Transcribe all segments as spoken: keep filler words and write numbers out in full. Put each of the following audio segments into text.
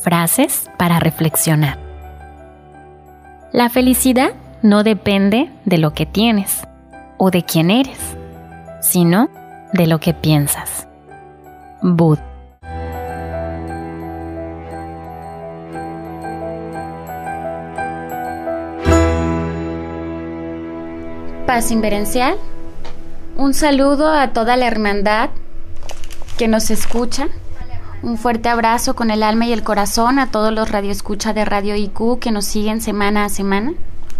Frases para reflexionar. La felicidad no depende de lo que tienes o de quién eres, sino de lo que piensas. Bud. Paz inverencial. Un saludo a toda la hermandad que nos escucha. Un fuerte abrazo con el alma y el corazón a todos los radioescuchas de Radio I Q que nos siguen semana a semana.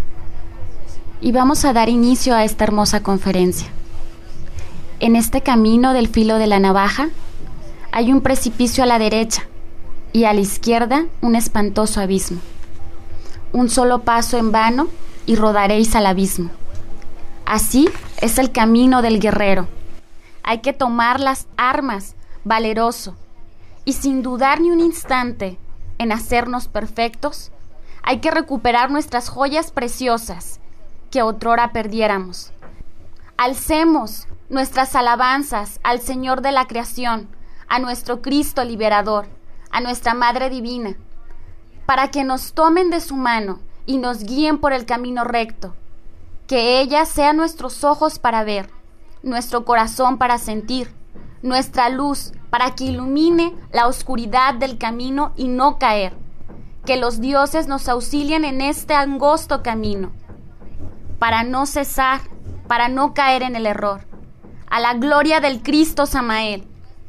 Y vamos a dar inicio a esta hermosa conferencia. En este camino del filo de la navaja hay un precipicio a la derecha y a la izquierda un espantoso abismo. Un solo paso en vano y rodaréis al abismo. Así es el camino del guerrero. Hay que tomar las armas, valeroso, y sin dudar ni un instante en hacernos perfectos, hay que recuperar nuestras joyas preciosas que otrora perdiéramos. Alcemos nuestras alabanzas al Señor de la creación, a nuestro Cristo liberador, a nuestra Madre Divina, para que nos tomen de su mano y nos guíen por el camino recto. Que ella sea nuestros ojos para ver, nuestro corazón para sentir, nuestra luz para que ilumine la oscuridad del camino y no caer. Que los dioses nos auxilien en este angosto camino, para no cesar, para no caer en el error. A la gloria del Cristo Samael.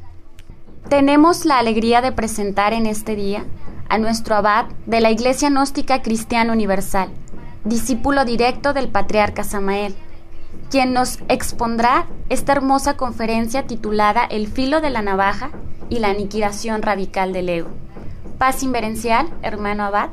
Tenemos la alegría de presentar en este día a nuestro abad de la Iglesia Gnóstica Cristiana Universal, discípulo directo del Patriarca Samael, quien nos expondrá esta hermosa conferencia titulada El filo de la navaja y la aniquilación radical del ego. Paz inverencial, hermano abad.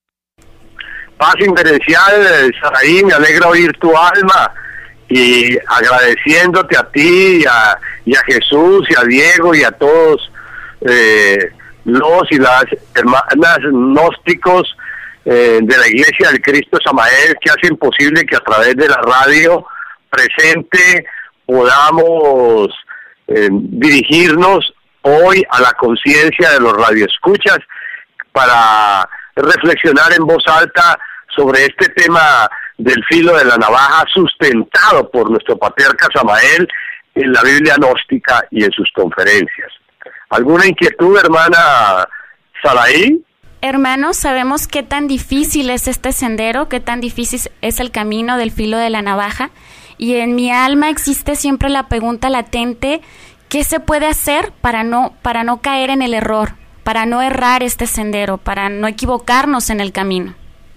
Paz inverencial, Saraí, me alegra oír tu alma y agradeciéndote a ti y a, y a Jesús y a Diego y a todos eh, los y las hermanas gnósticos eh, de la Iglesia del Cristo Samael que hacen posible que a través de la radio presente podamos eh, dirigirnos hoy a la conciencia de los radioescuchas para reflexionar en voz alta sobre este tema del filo de la navaja sustentado por nuestro patriarca Samael en la Biblia gnóstica y en sus conferencias. ¿Alguna inquietud, hermana Saraí? Hermanos, sabemos qué tan difícil es este sendero, qué tan difícil es el camino del filo de la navaja, y en mi alma existe siempre la pregunta latente: ¿qué se puede hacer para no, para no caer en el error, para no errar este sendero, para no equivocarnos en el camino?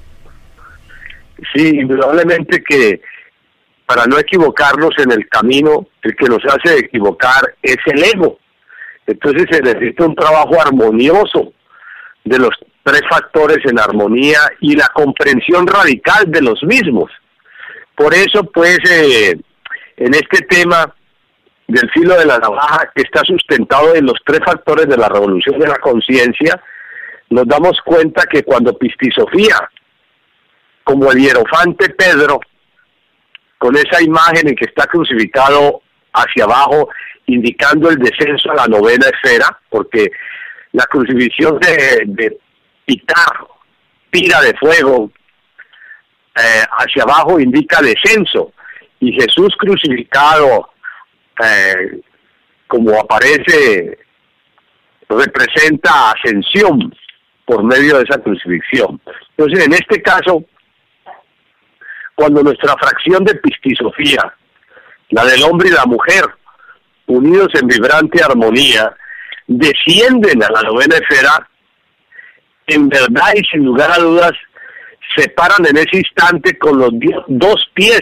Sí, indudablemente que para no equivocarnos en el camino, el que nos hace equivocar es el ego. Entonces se necesita un trabajo armonioso de los tres factores en armonía y la comprensión radical de los mismos. Por eso, pues, eh, en este tema del filo de la navaja, que está sustentado en los tres factores de la revolución de la conciencia, nos damos cuenta que cuando Pistisofía, como el hierofante Pedro, con esa imagen en que está crucificado hacia abajo, indicando el descenso a la novena esfera, porque la crucifixión de, de Pitar, pira de fuego, eh, hacia abajo indica descenso, y Jesús crucificado, eh, como aparece, representa ascensión por medio de esa crucifixión. Entonces, en este caso, cuando nuestra fracción de Pistisofía, la del hombre y la mujer, unidos en vibrante armonía, descienden a la novena esfera, en verdad y sin lugar a dudas, se paran en ese instante con los dos pies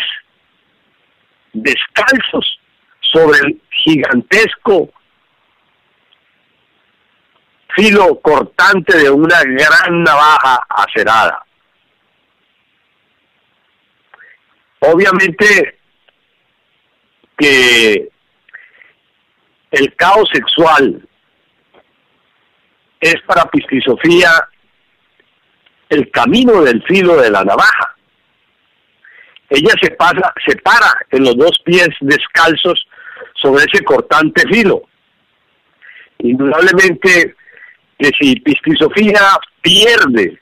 descalzos sobre el gigantesco filo cortante de una gran navaja acerada. Obviamente que el caos sexual es para Pistisofía el camino del filo de la navaja. Ella se pasa, se para en los dos pies descalzos sobre ese cortante filo. Indudablemente que si Pistisofía pierde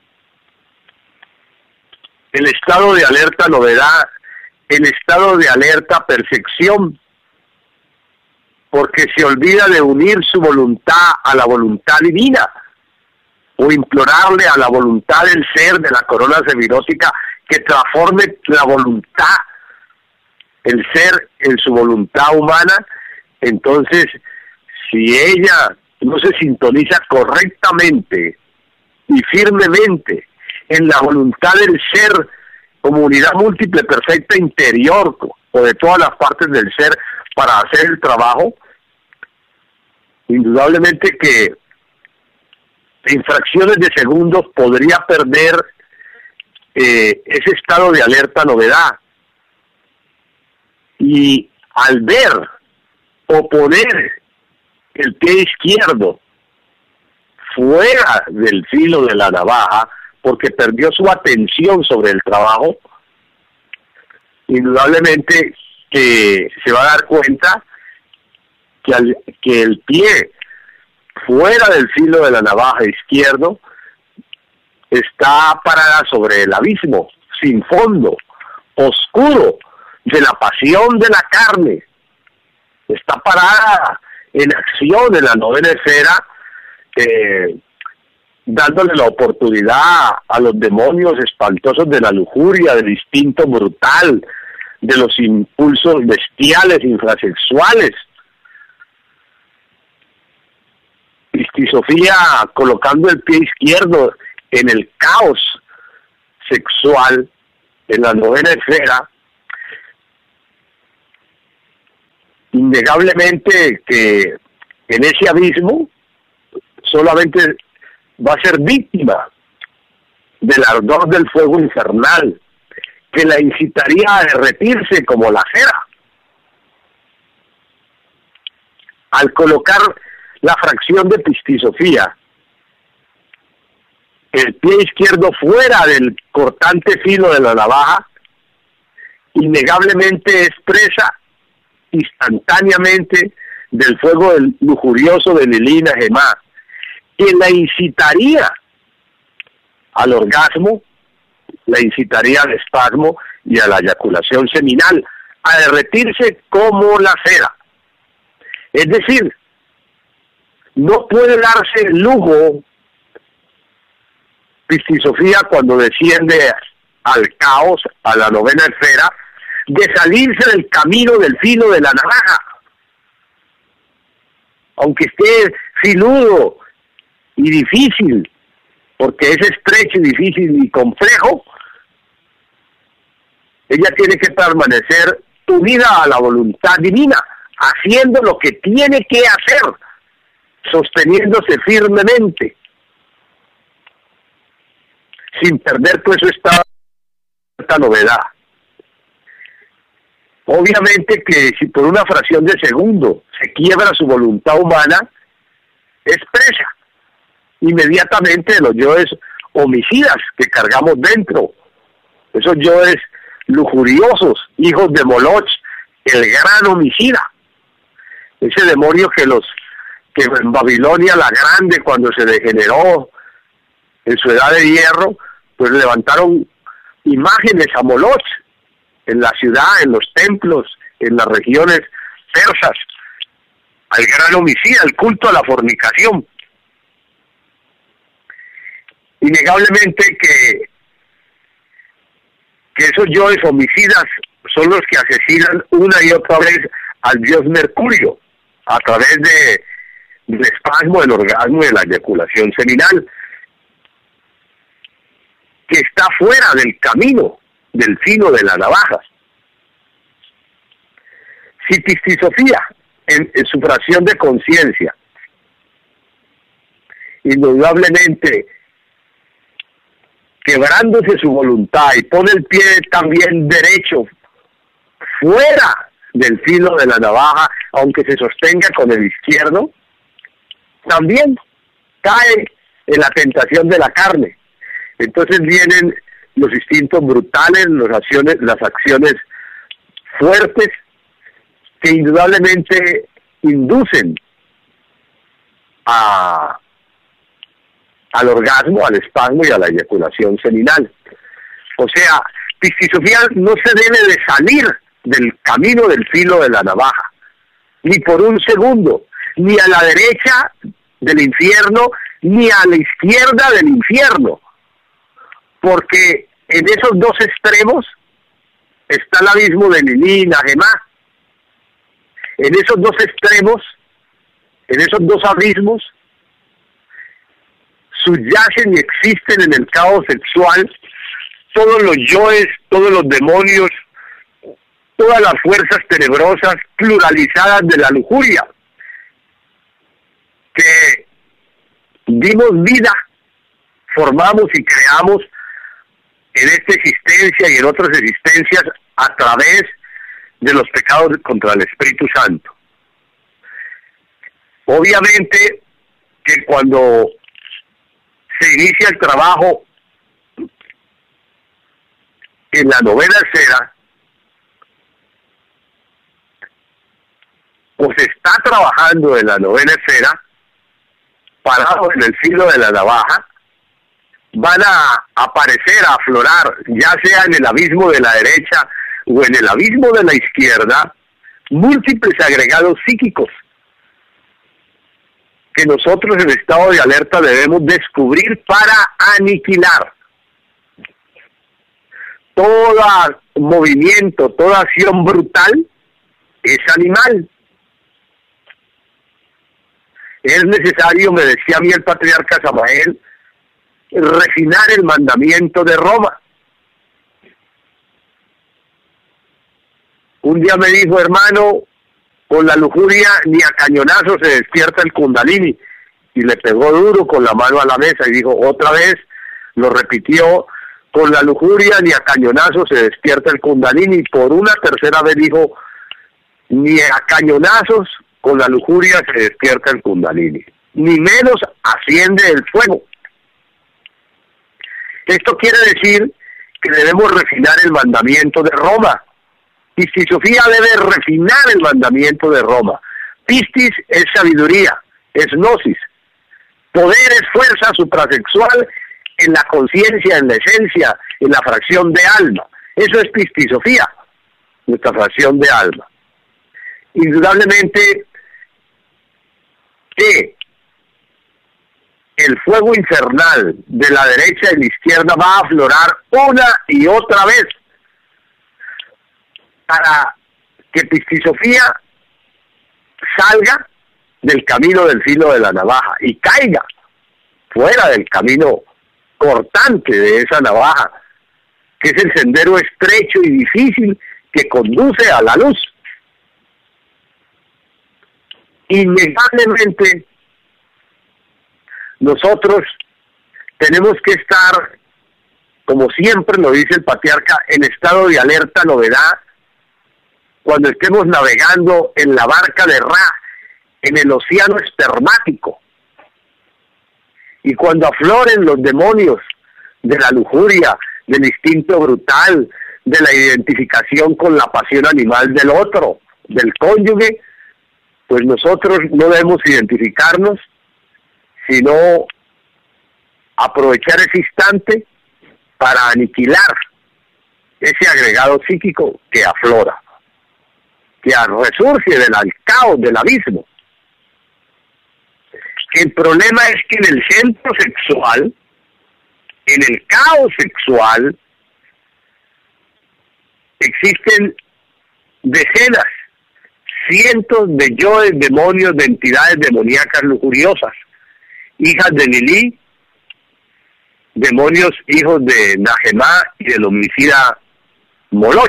el estado de alerta novedad, el estado de alerta percepción, porque se olvida de unir su voluntad a la voluntad divina, o implorarle a la voluntad del ser de la corona sefirótica que transforme la voluntad, el ser en su voluntad humana. Entonces, si ella no se sintoniza correctamente y firmemente en la voluntad del ser como unidad múltiple perfecta interior o de todas las partes del ser para hacer el trabajo, indudablemente que en fracciones de segundos podría perder eh, ese estado de alerta novedad. Y al ver o poner el pie izquierdo fuera del filo de la navaja, porque perdió su atención sobre el trabajo, indudablemente que se va a dar cuenta que, al, que el pie fuera del filo de la navaja izquierdo está parada sobre el abismo, sin fondo, oscuro, de la pasión de la carne. Está parada en acción en la novena esfera, eh, dándole la oportunidad a los demonios espantosos de la lujuria, del instinto brutal, de los impulsos bestiales, infrasexuales. Pistisofía colocando el pie izquierdo en el caos sexual, en la novena esfera, innegablemente que en ese abismo solamente va a ser víctima del ardor del fuego infernal, que la incitaría a derretirse como la cera. Al colocar la fracción de Pistisofía, el pie izquierdo fuera del cortante filo de la navaja, innegablemente es presa instantáneamente del fuego del lujurioso de Lilina Gemá, que la incitaría al orgasmo, la incitaría al espasmo y a la eyaculación seminal, a derretirse como la cera. Es decir, no puede darse el lujo Pistisofía cuando desciende al caos, a la novena esfera, de salirse del camino del filo de la navaja. Aunque esté filudo y difícil, porque es estrecho y difícil y complejo, ella tiene que permanecer unida a la voluntad divina, haciendo lo que tiene que hacer, sosteniéndose firmemente, sin perder pues esta, esta novedad. Obviamente que si por una fracción de segundo se quiebra su voluntad humana, es presa inmediatamente de los yoes homicidas que cargamos dentro, esos yoes lujuriosos, hijos de Moloch, el gran homicida, ese demonio que los que en Babilonia la Grande, cuando se degeneró en su edad de hierro, pues levantaron imágenes a Moloch en la ciudad, en los templos, en las regiones persas, al gran homicida, el culto a la fornicación. Innegablemente que, que esos yoes homicidas son los que asesinan una y otra vez al dios Mercurio, a través de, del espasmo, del orgasmo y de la eyaculación seminal, que está fuera del camino del filo de la navaja. Si Pistisofía, en, en su fracción de conciencia, indudablemente quebrándose su voluntad y pone el pie también derecho fuera del filo de la navaja, aunque se sostenga con el izquierdo, también cae en la tentación de la carne. Entonces vienen los instintos brutales, las acciones, las acciones fuertes, que indudablemente inducen a al orgasmo, al espasmo y a la eyaculación seminal. O sea, Pistisofía no se debe de salir del camino del filo de la navaja, ni por un segundo, ni a la derecha del infierno, ni a la izquierda del infierno, porque en esos dos extremos está el abismo de Lilí y Nagemá. En esos dos extremos, en esos dos abismos, subyacen y existen en el caos sexual todos los yoes, todos los demonios, todas las fuerzas tenebrosas pluralizadas de la lujuria, que dimos vida, formamos y creamos en esta existencia y en otras existencias a través de los pecados contra el Espíritu Santo. Obviamente que cuando se inicia el trabajo en la novena esfera, o se está trabajando en la novena esfera, parado en el filo de la navaja, van a aparecer, a aflorar, ya sea en el abismo de la derecha o en el abismo de la izquierda, múltiples agregados psíquicos que nosotros en estado de alerta debemos descubrir para aniquilar. Todo movimiento, toda acción brutal es animal. Es necesario, me decía a mí el patriarca Samael, refinar el mandamiento de Roma. Un día me dijo, hermano, con la lujuria ni a cañonazo se despierta el Kundalini, y le pegó duro con la mano a la mesa y dijo, otra vez, lo repitió, con la lujuria ni a cañonazo se despierta el Kundalini, y por una tercera vez dijo, ni a cañonazos con la lujuria se despierta el Kundalini, ni menos asciende el fuego. Esto quiere decir que debemos refinar el mandamiento de Roma. Pistisofía debe refinar el mandamiento de Roma. Pistis es sabiduría, es gnosis. Poder es fuerza suprasexual en la conciencia, en la esencia, en la fracción de alma. Eso es pistisofía, nuestra fracción de alma. Indudablemente que el fuego infernal de la derecha y la izquierda va a aflorar una y otra vez para que Pistisofía salga del camino del filo de la navaja y caiga fuera del camino cortante de esa navaja, que es el sendero estrecho y difícil que conduce a la luz. Innegablemente nosotros tenemos que estar, como siempre lo dice el patriarca, en estado de alerta novedad, cuando estemos navegando en la barca de Ra, en el océano espermático, y cuando afloren los demonios de la lujuria, del instinto brutal, de la identificación con la pasión animal del otro, del cónyuge, pues nosotros no debemos identificarnos, sino aprovechar ese instante para aniquilar ese agregado psíquico que aflora, que resurge del caos, del abismo. El problema es que en el centro sexual, en el caos sexual, existen decenas, cientos de yoes, demonios, de entidades demoníacas lujuriosas, hijas de Lilí, demonios hijos de Nagemá y del homicida Moloch.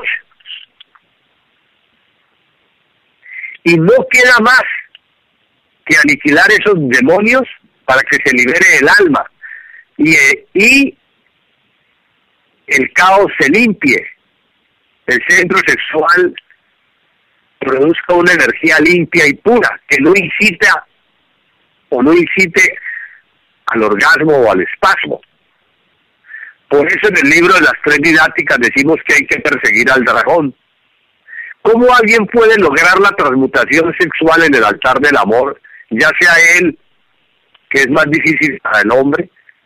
Y no queda más que aniquilar esos demonios para que se libere el alma y, eh, y el caos se limpie, el centro sexual produzca una energía limpia y pura que no incita o no incite al orgasmo o al espasmo. Por eso en el libro de las tres didácticas decimos que hay que perseguir al dragón. ¿Cómo alguien puede lograr la transmutación sexual en el altar del amor, ya sea él, que es más difícil para el hombre,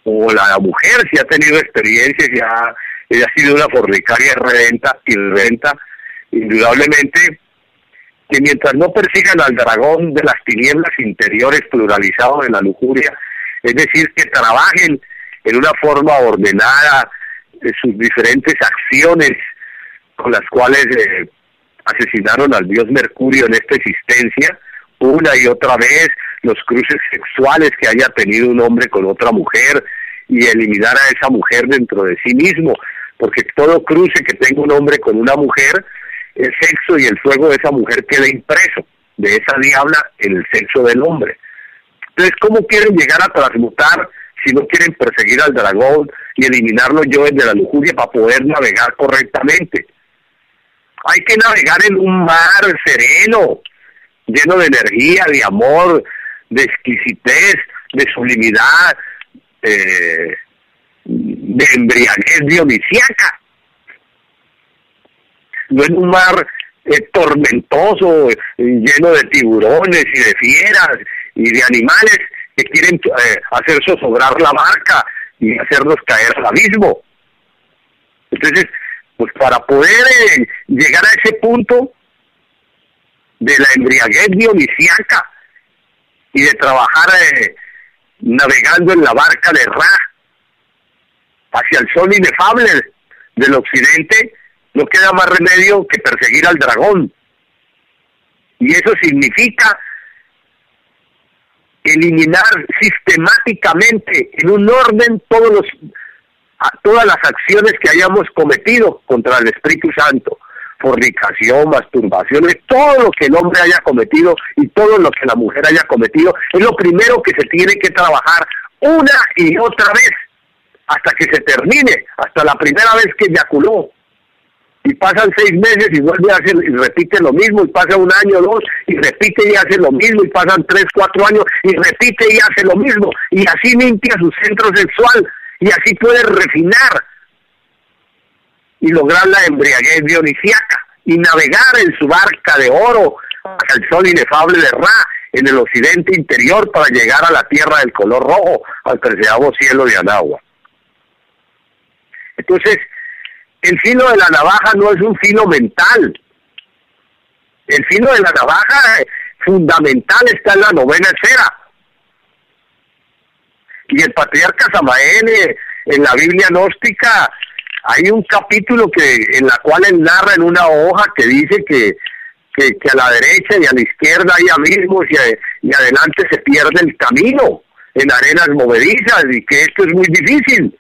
o la mujer, si ha tenido experiencia, si ha, si ha sido una fornicaria reventa y reventa, indudablemente que mientras no persigan al dragón de las tinieblas interiores pluralizado en la lujuria, es decir, que trabajen en una forma ordenada de sus diferentes acciones con las cuales eh, asesinaron al dios Mercurio en esta existencia, una y otra vez, los cruces sexuales que haya tenido un hombre con otra mujer y eliminar a esa mujer dentro de sí mismo, porque todo cruce que tenga un hombre con una mujer, el sexo y el fuego de esa mujer queda impreso de esa diabla en el sexo del hombre. Entonces, ¿cómo quieren llegar a transmutar si no quieren perseguir al dragón y eliminarlo yo desde la lujuria para poder navegar correctamente? Hay que navegar en un mar sereno, lleno de energía, de amor, de exquisitez, de sublimidad, eh, de embriaguez dionisíaca. No en un mar eh, tormentoso, eh, lleno de tiburones y de fieras y de animales que quieren eh, hacer zozobrar la barca y hacernos caer al abismo. Entonces, pues para poder eh, llegar a ese punto de la embriaguez dionisíaca y de trabajar eh, navegando en la barca de Ra hacia el sol inefable del occidente, no queda más remedio que perseguir al dragón. Y eso significa eliminar sistemáticamente en un orden todos los a todas las acciones que hayamos cometido contra el Espíritu Santo, fornicación, masturbaciones, todo lo que el hombre haya cometido y todo lo que la mujer haya cometido, es lo primero que se tiene que trabajar una y otra vez, hasta que se termine, hasta la primera vez que eyaculó. Y pasan seis meses y vuelve a hacer, y repite lo mismo, y pasa un año, dos, y repite y hace lo mismo, y pasan tres, cuatro años, y repite y hace lo mismo, y así limpia su centro sexual, y así puede refinar y lograr la embriaguez dionisíaca, y navegar en su barca de oro hacia el sol inefable de Ra, en el occidente interior, para llegar a la tierra del color rojo, al preciado cielo de Anagua. Entonces, el filo de la navaja no es un filo mental. El filo de la navaja eh, fundamental está en la novena esfera. Y el patriarca Samael, eh, en la Biblia gnóstica, hay un capítulo que en la cual él narra en una hoja que dice que, que, que a la derecha y a la izquierda hay abismos y, a, y adelante se pierde el camino en arenas movedizas y que esto es muy difícil.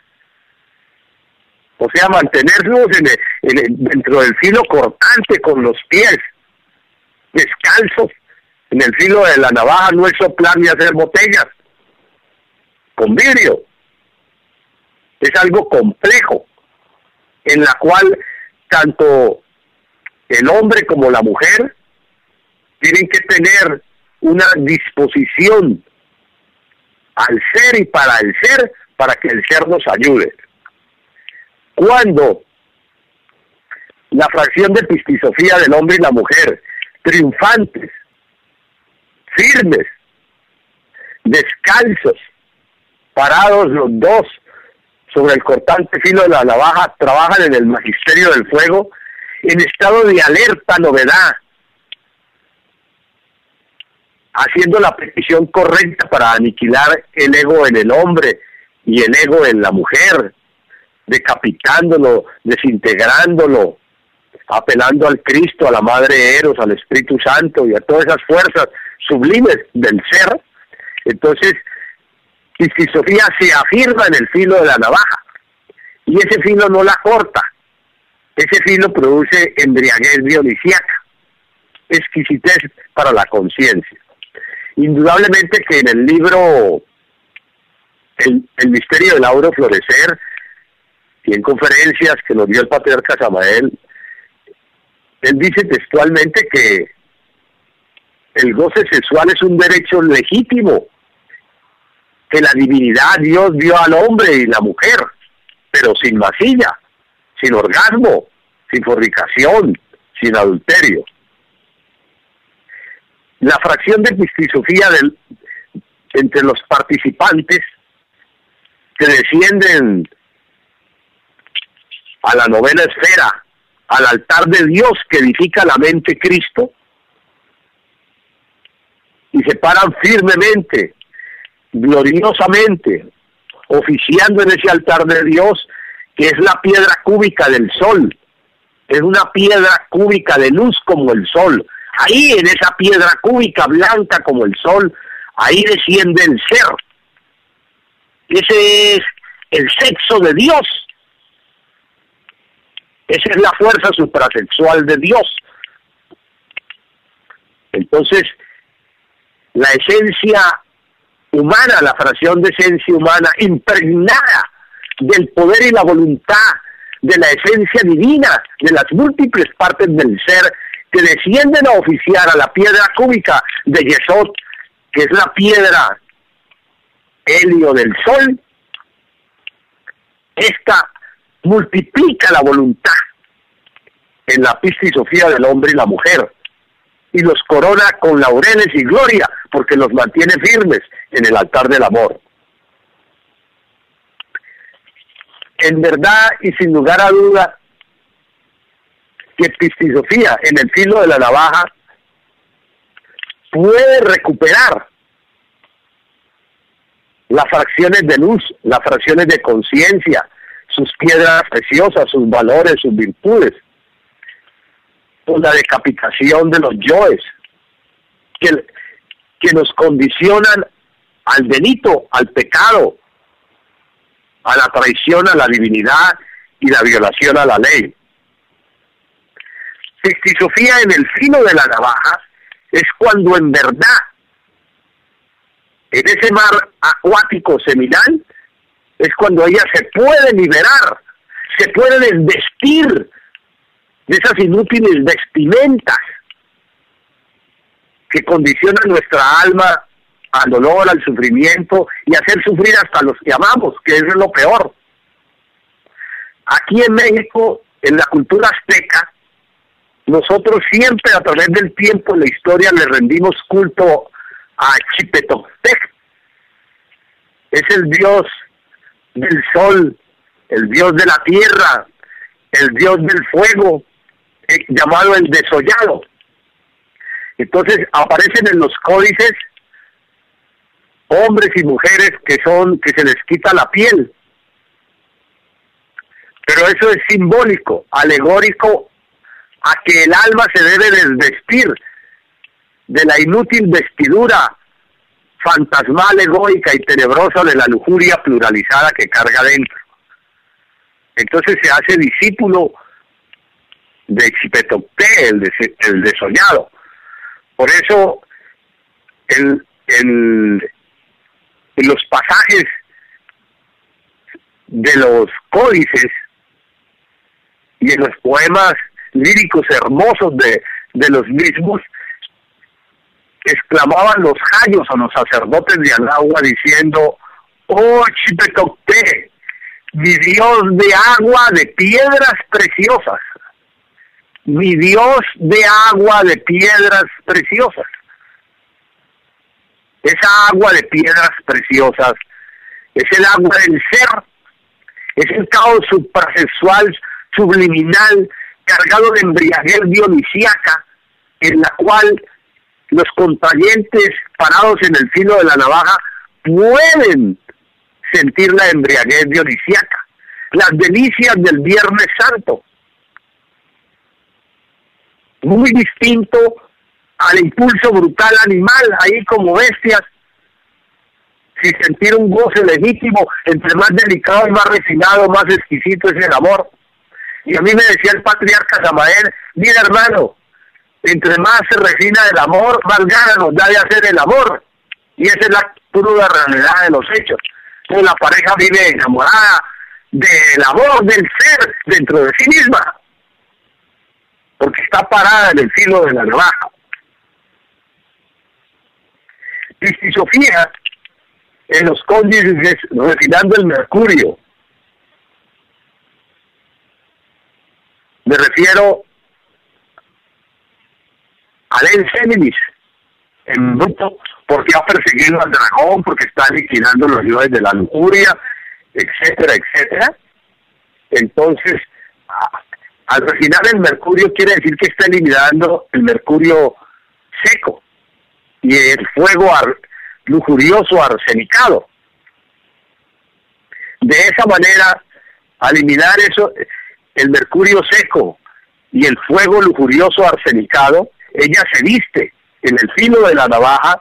O sea, mantenernos en el, en el, dentro del filo cortante con los pies descalzos en el filo de la navaja no es soplar ni hacer botellas con vidrio. Es algo complejo en la cual tanto el hombre como la mujer tienen que tener una disposición al ser y para el ser, para que el ser nos ayude. Cuando la fracción de pistisofía del hombre y la mujer, triunfantes, firmes, descalzos, parados los dos sobre el cortante filo de la navaja, trabajan en el magisterio del fuego, en estado de alerta novedad, haciendo la petición correcta para aniquilar el ego en el hombre y el ego en la mujer, decapitándolo, desintegrándolo, apelando al Cristo, a la Madre Eros, al Espíritu Santo y a todas esas fuerzas sublimes del ser. Entonces, Pistisofía se afirma en el filo de la navaja, y ese filo no la corta, ese filo produce embriaguez dionisíaca, exquisitez para la conciencia. Indudablemente que en el libro el, el misterio del auro florecer, y en conferencias que nos dio el patriarca Samael, él dice textualmente que el goce sexual es un derecho legítimo que la divinidad Dios dio al hombre y la mujer, pero sin masilla, sin orgasmo, sin fornicación, sin adulterio. La fracción de pistisofía del, entre los participantes que descienden a la novena esfera, al altar de Dios que edifica la mente Cristo, y se paran firmemente, gloriosamente, oficiando en ese altar de Dios, que es la piedra cúbica del sol, es una piedra cúbica de luz como el sol. Ahí en esa piedra cúbica blanca como el sol, ahí desciende el ser. Ese es el sexo de Dios. Esa es la fuerza suprasexual de Dios. Entonces, la esencia humana, la fracción de esencia humana, impregnada del poder y la voluntad de la esencia divina, de las múltiples partes del ser, que descienden a oficiar a la piedra cúbica de Yesod, que es la piedra helio del sol. Esta multiplica la voluntad en la pistisofía del hombre y la mujer, y los corona con laureles y gloria, porque los mantiene firmes en el altar del amor. En verdad y sin lugar a duda, que pistisofía en el filo de la navaja puede recuperar las fracciones de luz, las fracciones de conciencia, sus piedras preciosas, sus valores, sus virtudes, por la decapitación de los yoes, que, que nos condicionan al delito, al pecado, a la traición a la divinidad y la violación a la ley. Pistisofía en el filo de la navaja es cuando en verdad, en ese mar acuático seminal, es cuando ella se puede liberar, se puede desvestir de esas inútiles vestimentas que condicionan nuestra alma al dolor, al sufrimiento y hacer sufrir hasta los que amamos, que es lo peor. Aquí en México, en la cultura azteca, nosotros siempre a través del tiempo en la historia le rendimos culto a Chipetoctec. Es el dios del sol, el dios de la tierra, el dios del fuego, eh, llamado el desollado. Entonces aparecen en los códices hombres y mujeres que son que se les quita la piel. Pero eso es simbólico, alegórico a que el alma se debe desvestir de la inútil vestidura fantasmal, egoica y tenebrosa de la lujuria pluralizada que carga dentro. Entonces se hace discípulo de Xipetoctec, el, des, el desollado. Por eso, el, el, en los pasajes de los códices y en los poemas líricos hermosos de, de los mismos, exclamaban los jayos o los sacerdotes de Anagua diciendo: oh Xipetoctec, mi dios de agua de piedras preciosas, mi dios de agua de piedras preciosas. Esa agua de piedras preciosas es el agua del ser, es el caos suprasexual, subliminal, cargado de embriaguez dionisíaca, en la cual los contrayentes parados en el filo de la navaja pueden sentir la embriaguez dionisíaca, las delicias del Viernes Santo, muy distinto al impulso brutal animal, ahí como bestias, sin sentir un goce legítimo. Entre más delicado y más refinado, más exquisito es el amor. Y a mí me decía el patriarca Samael: mira hermano, entre más se refina el amor, más ganas nos da de hacer el amor. Y esa es la cruda realidad de los hechos. Entonces la pareja vive enamorada del amor, del ser dentro de sí misma, porque está parada en el filo de la navaja. Pistisofía en los cónyuges refinando el mercurio. Me refiero al Enseminis, en bruto, porque ha perseguido al dragón, porque está liquidando los dioses de la lujuria, etcétera, etcétera. Entonces, al refinar el mercurio quiere decir que está eliminando el mercurio seco y el fuego ar- lujurioso arsenicado. De esa manera, al eliminar eso, el mercurio seco y el fuego lujurioso arsenicado, ella se viste en el filo de la navaja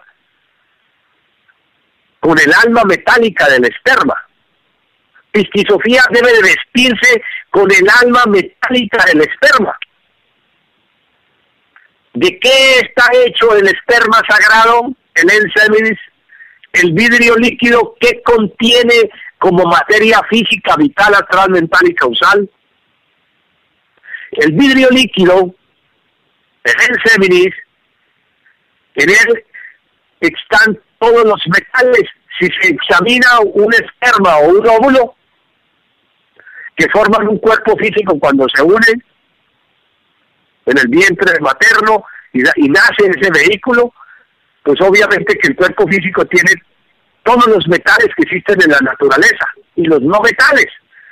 con el alma metálica del esperma. Pistisofía debe de vestirse con el alma metálica del esperma. ¿De qué está hecho el esperma sagrado, el enseminis? El vidrio líquido que contiene como materia física vital, astral, mental y causal. El vidrio líquido, el enseminis, en él están todos los metales. Si se examina un esperma o un óvulo, que forman un cuerpo físico cuando se unen en el vientre materno y, y nace ese vehículo, pues obviamente que el cuerpo físico tiene todos los metales que existen en la naturaleza y los no metales: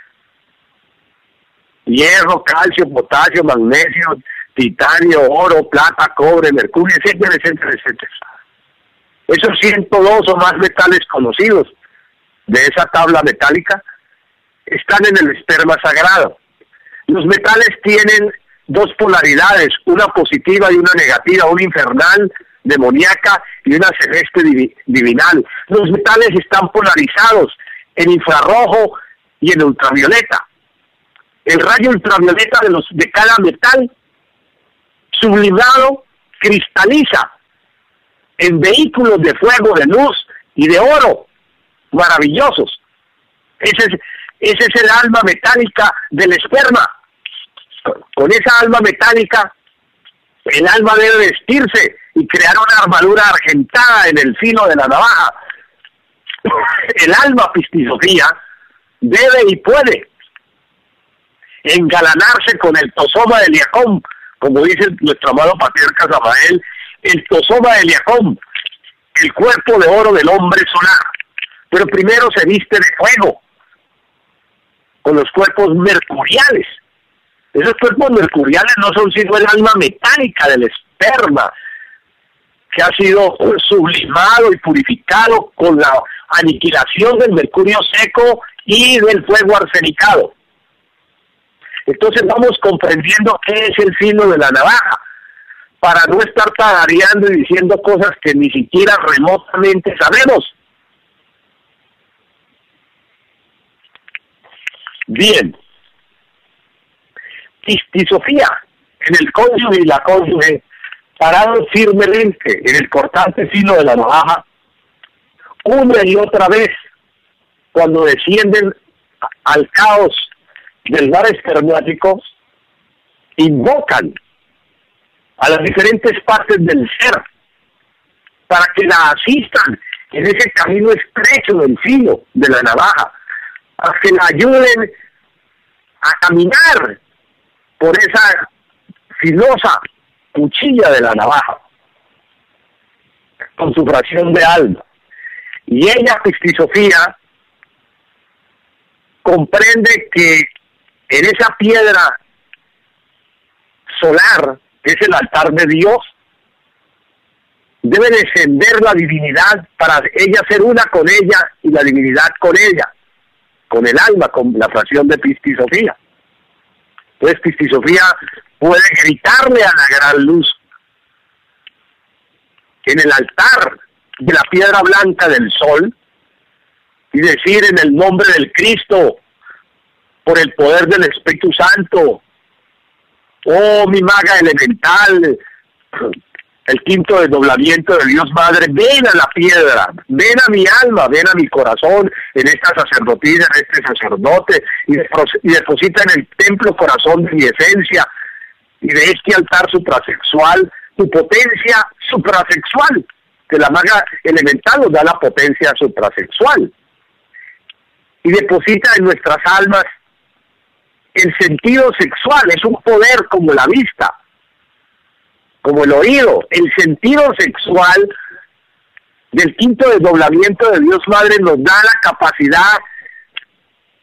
hierro, calcio, potasio, magnesio, titanio, oro, plata, cobre, mercurio, etcétera, etcétera, etcétera. Esos ciento dos o más metales conocidos de esa tabla metálica están en el esperma sagrado. Los metales tienen dos polaridades, una positiva y una negativa, una infernal, demoníaca, y una celeste divi- divinal. Los metales están polarizados en infrarrojo y en ultravioleta. El rayo ultravioleta de los de cada metal sublimado cristaliza en vehículos de fuego, de luz y de oro maravillosos. Ese es, ese es el alma metálica del esperma. Con esa alma metálica, el alma debe vestirse y crear una armadura argentada en el filo de la navaja. El alma pistisofía debe y puede engalanarse con el tosoma de Eliacom, como dice nuestro amado patriarca Samael, el tosoma de Eliacom, el cuerpo de oro del hombre solar. Pero primero se viste de fuego, con los cuerpos mercuriales. Esos cuerpos mercuriales no son sino el alma metálica del esperma, que ha sido sublimado y purificado con la aniquilación del mercurio seco y del fuego arsenicado. Entonces vamos comprendiendo qué es el filo de la navaja, para no estar tagareando y diciendo cosas que ni siquiera remotamente sabemos. Bien. Pistisofía en el cónyuge y la cónyuge, parados firmemente en el cortante filo de la navaja, una y otra vez, cuando descienden al caos del mar espermático, invocan a las diferentes partes del ser para que la asistan en ese camino estrecho del filo de la navaja, a que la ayuden a caminar por esa filosa cuchilla de la navaja, con su fracción de alma. Y ella, Pistisofía, comprende que en esa piedra solar, que es el altar de Dios, debe descender la divinidad para ella ser una con ella y la divinidad con ella, con el alma, con la fracción de Pistisofía. Pues Pistisofía puede gritarle a la gran luz en el altar de la piedra blanca del sol y decir en el nombre del Cristo, por el poder del Espíritu Santo: oh mi maga elemental, el quinto desdoblamiento de Dios Madre, ven a la piedra, ven a mi alma, ven a mi corazón, en esta sacerdotisa, en este sacerdote, y, y deposita en el templo corazón de mi esencia, y de este altar suprasexual, tu potencia suprasexual, que la maga elemental nos da la potencia suprasexual, y deposita en nuestras almas el sentido sexual. Es un poder como la vista, como el oído. El sentido sexual del quinto desdoblamiento de Dios Madre nos da la capacidad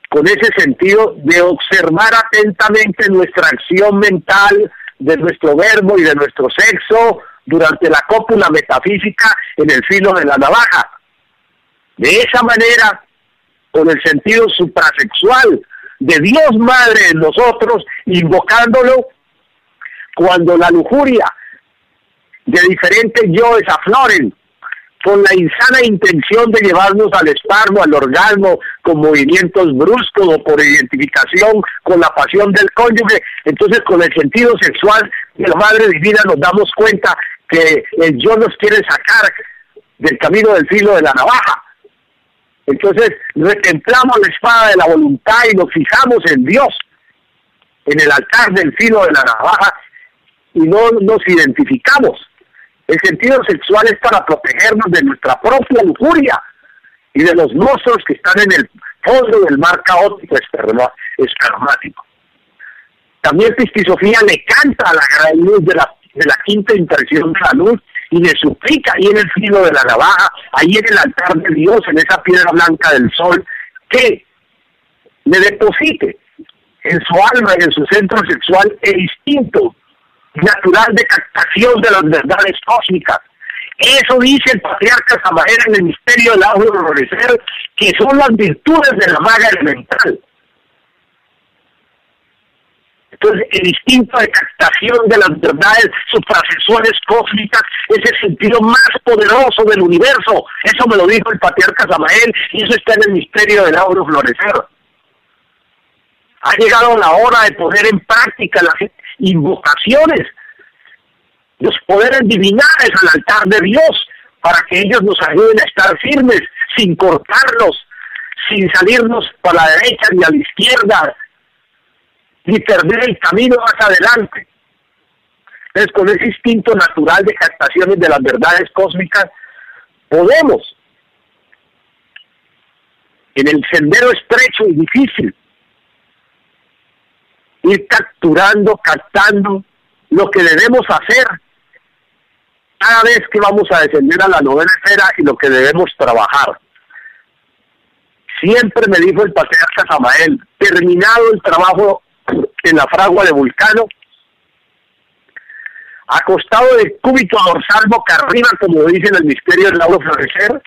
con ese sentido de observar atentamente nuestra acción mental, de nuestro verbo y de nuestro sexo durante la cópula metafísica en el filo de la navaja. De esa manera, con el sentido suprasexual de Dios Madre en nosotros, invocándolo, cuando la lujuria de diferentes yoes afloren, con la insana intención de llevarnos al espasmo, al orgasmo, con movimientos bruscos o por identificación con la pasión del cónyuge, entonces con el sentido sexual de la Madre Divina nos damos cuenta que el yo nos quiere sacar del camino del filo de la navaja. Entonces retemplamos la espada de la voluntad y nos fijamos en Dios, en el altar del filo de la navaja, y no nos identificamos. El sentido sexual es para protegernos de nuestra propia lujuria y de los monstruos que están en el fondo del mar caótico espermático. También Pistisofía le canta a la gran luz de la, de la quinta impresión de la luz y le suplica ahí en el filo de la navaja, ahí en el altar de Dios, en esa piedra blanca del sol, que le deposite en su alma y en su centro sexual el instinto natural de captación de las verdades cósmicas. Eso dice el patriarca Samael en el misterio del audio del florecer, que son las virtudes de la maga elemental. Entonces, el instinto de captación de las verdades suprasexuales cósmicas es el sentido más poderoso del universo. Eso me lo dijo el patriarca Samael, y eso está en el misterio del audio florecer. Ha llegado la hora de poner en práctica las invocaciones, los poderes divinales al altar de Dios, para que ellos nos ayuden a estar firmes, sin cortarnos, sin salirnos para la derecha ni a la izquierda, ni perder el camino más adelante. Entonces, con ese instinto natural de captaciones de las verdades cósmicas, podemos, en el sendero estrecho y difícil, ir capturando, captando lo que debemos hacer cada vez que vamos a descender a la novena esfera y lo que debemos trabajar. Siempre me dijo el patriarca Samael, terminado el trabajo en la fragua de Vulcano, acostado de cúbito dorsal boca arriba, como dice en el misterio del lauro florecer,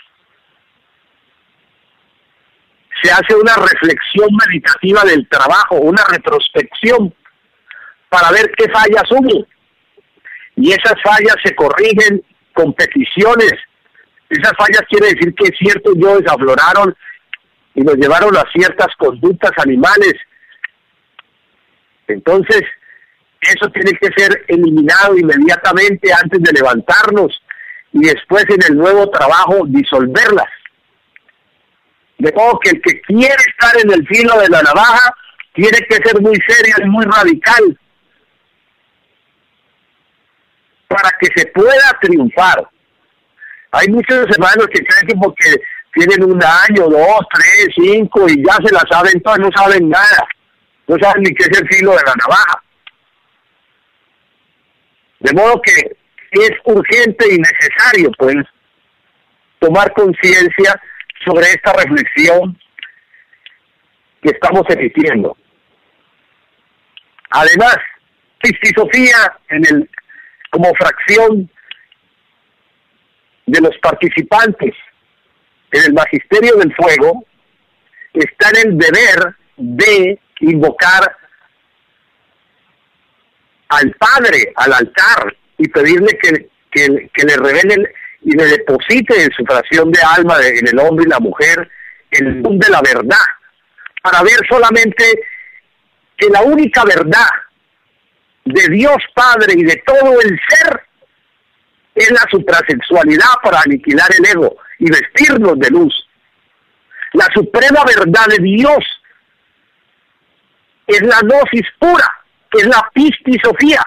se hace una reflexión meditativa del trabajo, una retrospección, para ver qué fallas hubo. Y esas fallas se corrigen con peticiones. Esas fallas quiere decir que ciertos yoes afloraron y nos llevaron a ciertas conductas animales. Entonces, eso tiene que ser eliminado inmediatamente antes de levantarnos y después en el nuevo trabajo disolverlas. De modo que el que quiere estar en el filo de la navaja tiene que ser muy serio y muy radical para que se pueda triunfar. Hay muchos hermanos que creen que porque tienen un año, dos, tres, cinco y ya se la saben todas, no saben nada. No saben ni qué es el filo de la navaja. De modo que es urgente y necesario, pues, tomar conciencia sobre esta reflexión que estamos emitiendo. Además, Pistisofía, en el, como fracción de los participantes en el Magisterio del Fuego, está en el deber de invocar al Padre, al altar, y pedirle que, que, que le revele y le deposite en su fracción de alma de, en el hombre y la mujer el don de la verdad, para ver solamente que la única verdad de Dios Padre y de todo el ser es la suprasexualidad para aniquilar el ego y vestirnos de luz. La suprema verdad de Dios es la gnosis pura, que es la Pistisofía.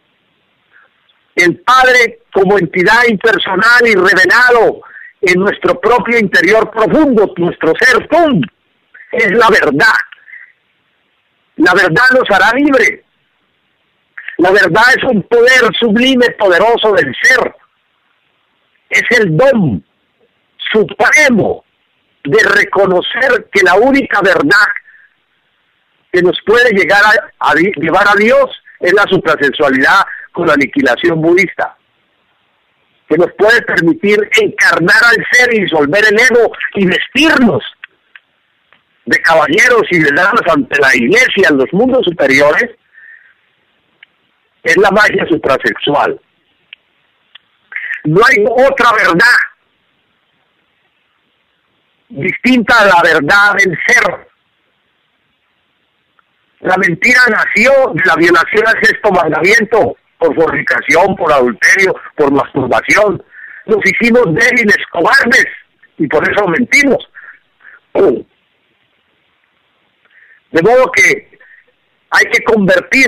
El Padre como entidad impersonal y revelado en nuestro propio interior profundo, nuestro ser tum, es la verdad. La verdad nos hará libre. La verdad es un poder sublime, poderoso del ser. Es el don supremo de reconocer que la única verdad que nos puede llegar a, a llevar a Dios es la suprasexualidad con la aniquilación budista, que nos puede permitir encarnar al ser y disolver el ego y vestirnos de caballeros y de damas ante la iglesia en los mundos superiores, es la magia suprasexual. No hay otra verdad distinta a la verdad del ser. La mentira nació de la violación al sexto mandamiento, por fornicación, por adulterio, por masturbación. Nos hicimos débiles, cobardes, y por eso mentimos. De modo que hay que convertir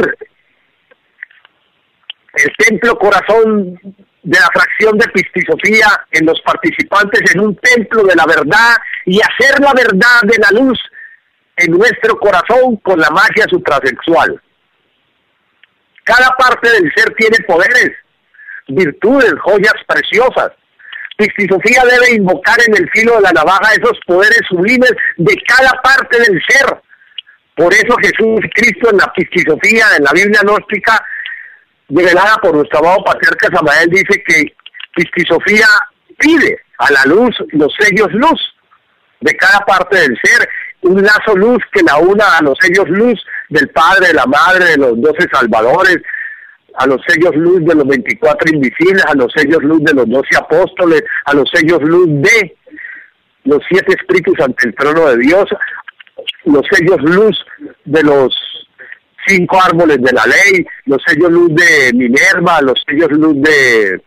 el templo corazón de la fracción de Pistisofía en los participantes en un templo de la verdad y hacer la verdad de la luz en nuestro corazón con la magia suprasexual. Cada parte del ser tiene poderes, virtudes, joyas preciosas. Pistisofía debe invocar en el filo de la navaja esos poderes sublimes de cada parte del ser. Por eso Jesús Cristo en la Pistisofía, en la Biblia gnóstica, revelada por nuestro amado patriarca Samael, dice que Pistisofía pide a la luz los sellos luz de cada parte del ser, un lazo luz que la una a los sellos luz del Padre, de la Madre, de los doce salvadores, a los sellos luz de los veinticuatro invisibles, a los sellos luz de los doce apóstoles, a los sellos luz de los siete espíritus ante el trono de Dios, los sellos luz de los cinco árboles de la ley, los sellos luz de Minerva, los sellos luz de